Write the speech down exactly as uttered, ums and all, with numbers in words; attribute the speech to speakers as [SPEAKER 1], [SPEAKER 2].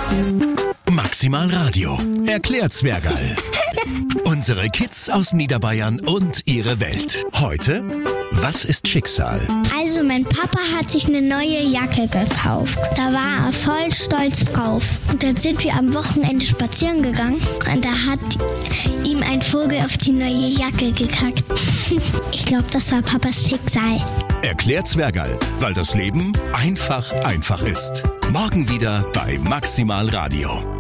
[SPEAKER 1] Maximal Radio. Erklärt Zwergerl. Unsere Kids aus Niederbayern und ihre Welt. Heute, was ist Schicksal?
[SPEAKER 2] Also mein Papa hat sich eine neue Jacke gekauft. Da war er voll stolz drauf. Und dann sind wir am Wochenende spazieren gegangen. Und da hat ihm ein Vogel auf die neue Jacke gekackt. Ich glaube, das war Papas Schicksal.
[SPEAKER 1] Erklärt Zwergerl, weil das Leben einfach einfach ist. Morgen wieder bei Maximal Radio.